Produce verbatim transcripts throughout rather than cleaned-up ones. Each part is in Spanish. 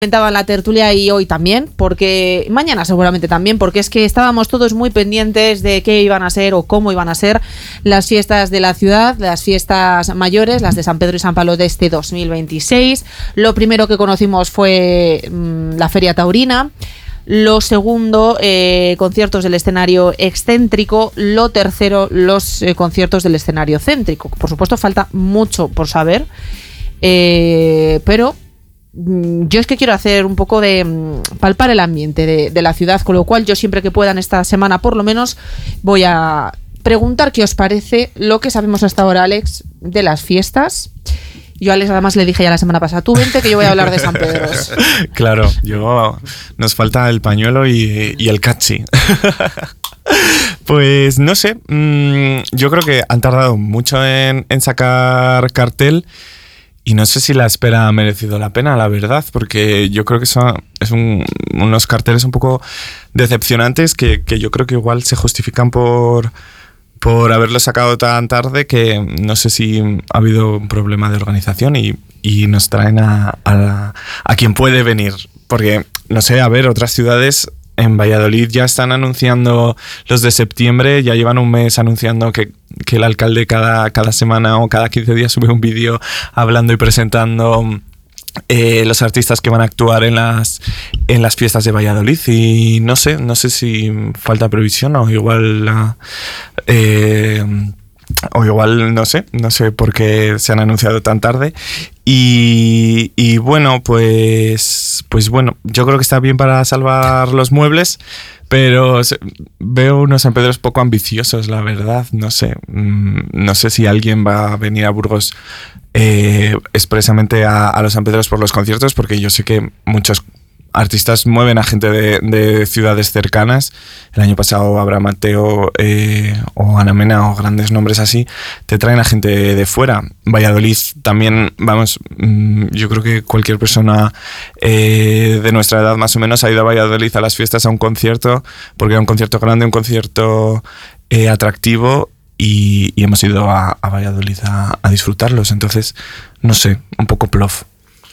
Comentaba en la tertulia y hoy también, porque mañana seguramente también, porque es que estábamos todos muy pendientes de qué iban a ser o cómo iban a ser las fiestas de la ciudad, las fiestas mayores, las de San Pedro y San Pablo de este dos mil veintiséis. Lo primero que conocimos fue mmm, la Feria Taurina. Lo segundo, eh, conciertos del escenario excéntrico. Lo tercero, los eh, conciertos del escenario céntrico. Por supuesto, falta mucho por saber, eh, pero yo es que quiero hacer un poco de palpar el ambiente de, de la ciudad, con lo cual yo siempre que pueda en esta semana por lo menos voy a preguntar qué os parece lo que sabemos hasta ahora, Alex, de las fiestas. Yo a Alex además le dije ya la semana pasada, tú vente que yo voy a hablar de San Pedro. Claro, yo nos falta el pañuelo y, y el cachi. Pues no sé, mmm, yo creo que han tardado mucho en, en sacar cartel. Y no sé si la espera ha merecido la pena, la verdad, porque yo creo que son es un, unos carteles un poco decepcionantes que, que yo creo que igual se justifican por, por haberlo sacado tan tarde, que no sé si ha habido un problema de organización y, y nos traen a, a, la, a quien puede venir. Porque, no sé, a ver, otras ciudades... En Valladolid ya están anunciando los de septiembre, ya llevan un mes anunciando que, que el alcalde cada, cada semana o cada quince días sube un vídeo hablando y presentando eh, los artistas que van a actuar en las, en las fiestas de Valladolid. Y no sé, no sé si falta previsión o igual... La, eh, o igual no sé, no sé por qué se han anunciado tan tarde. Y, y bueno, pues, pues bueno, yo creo que está bien para salvar los muebles, pero veo unos San Pedros poco ambiciosos, la verdad. No sé, no sé si alguien va a venir a Burgos eh, expresamente a, a los San Pedros por los conciertos, porque yo sé que muchos artistas mueven a gente de, de ciudades cercanas. El año pasado Abraham Mateo eh, o Ana Mena o grandes nombres así te traen a gente de fuera. Valladolid también, vamos, yo creo que cualquier persona eh, de nuestra edad más o menos ha ido a Valladolid a las fiestas a un concierto, porque era un concierto grande, un concierto eh, atractivo. Y, y hemos ido a, a Valladolid a, a disfrutarlos. Entonces, no sé, un poco plof.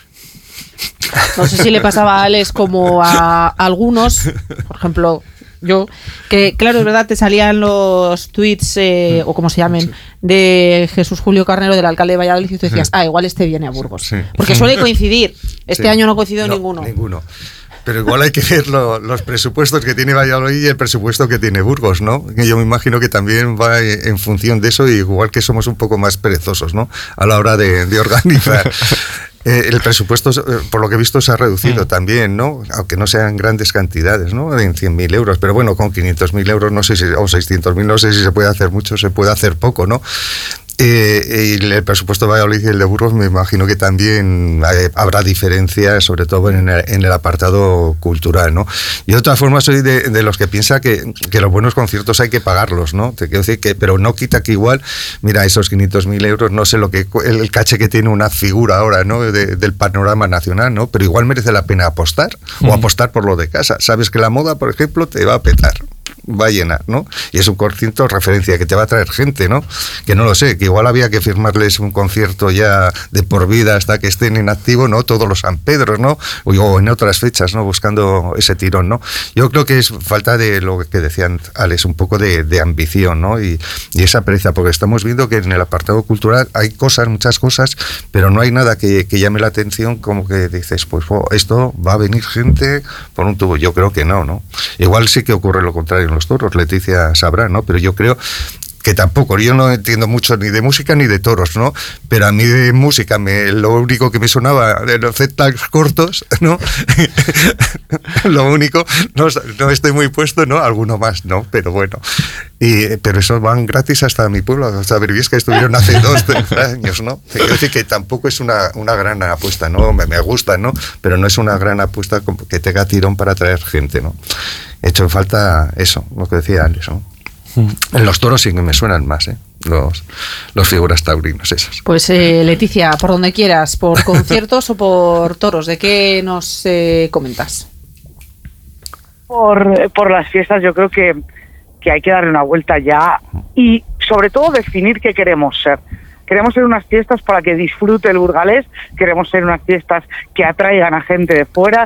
No sé si le pasaba a Alex como a algunos, por ejemplo, yo, que claro, es verdad, te salían los tweets, eh, o como se llamen, de Jesús Julio Carnero, del alcalde de Valladolid, y tú decías, ah, igual este viene a Burgos. Sí. Porque suele coincidir. Este sí. año no ha coincidido no, ninguno. Ninguno. Pero igual hay que ver lo, los presupuestos que tiene Valladolid y el presupuesto que tiene Burgos, ¿no? Que yo me imagino que también va en función de eso, igual que somos un poco más perezosos, ¿no? A la hora de, de organizar. Eh, el presupuesto, por lo que he visto, se ha reducido mm. también, ¿no? Aunque no sean grandes cantidades, ¿no? En cien mil euros, pero bueno, con quinientos mil euros, no sé si, o seiscientos mil, no sé si se puede hacer mucho, se puede hacer poco, ¿no? Eh, y el presupuesto de Valladolid y el de Burgos me imagino que también eh, habrá diferencias, sobre todo en el, en el apartado cultural, ¿no? Yo de todas formas soy de, de los que piensa que, que los buenos conciertos hay que pagarlos, ¿no? Te quiero decir que, pero no quita que igual, mira, esos quinientos mil euros, no sé lo que el, el caché que tiene una figura ahora, ¿no? De, del panorama nacional, ¿no? Pero igual merece la pena apostar, mm. o apostar por lo de casa. Sabes que la moda, por ejemplo, te va a petar, va a llenar, ¿no? Y es un concierto referencia que te va a traer gente, ¿no? Que no lo sé, que igual había que firmarles un concierto ya de por vida hasta que estén en activo, ¿no? Todos los San Pedros, ¿no? O en otras fechas, ¿no? Buscando ese tirón, ¿no? Yo creo que es falta de lo que decían Alex, un poco de, de ambición, ¿no? Y, y esa pereza, porque estamos viendo que en el apartado cultural hay cosas, muchas cosas, pero no hay nada que, que llame la atención, como que dices, pues oh, esto va a venir gente por un tubo. Yo creo que no, ¿no? Igual sí que ocurre lo contrario en los toros, Leticia sabrá, ¿no? Pero yo creo que tampoco, yo no entiendo mucho ni de música ni de toros, ¿no? Pero a mí de música, me, lo único que me sonaba de los Z cortos, ¿no? Lo único, no, no estoy muy puesto, ¿no? Alguno más, ¿no? Pero bueno, y, pero esos van gratis hasta mi pueblo, hasta Briviesca, estuvieron hace dos, tres años, ¿no? Quiero decir que tampoco es una, una gran apuesta, ¿no? Me, me gusta, ¿no? Pero no es una gran apuesta que tenga tirón para traer gente, ¿no? He hecho falta eso, lo que decía antes, ¿no? En los toros sí que me suenan más, ¿eh? Los, los figuras taurinos esas. Pues eh, Leticia, por donde quieras, ¿por conciertos o por toros? ¿De qué nos eh, comentas? Por, por las fiestas yo creo que, que hay que darle una vuelta ya y sobre todo definir qué queremos ser. Queremos ser unas fiestas para que disfrute el burgalés, queremos ser unas fiestas que atraigan a gente de fuera,